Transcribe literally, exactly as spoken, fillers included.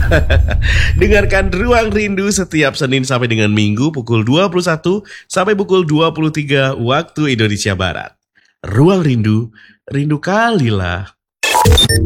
Dengarkan Ruang Rindu setiap Senin sampai dengan Minggu pukul dua puluh satu sampai pukul dua puluh tiga waktu Indonesia Barat. Ruang Rindu, rindu kalilah.